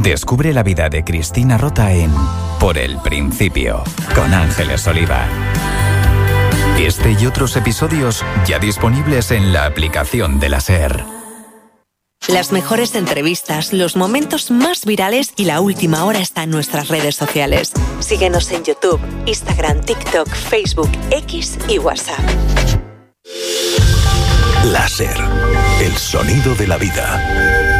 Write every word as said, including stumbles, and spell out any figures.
Descubre la vida de Cristina Rota en Por el Principio, con Ángeles Oliva. Este y otros episodios ya disponibles en la aplicación de la SER. Las mejores entrevistas, los momentos más virales y la última hora está en nuestras redes sociales. Síguenos en YouTube, Instagram, TikTok, Facebook, X y WhatsApp. La SER, el sonido de la vida.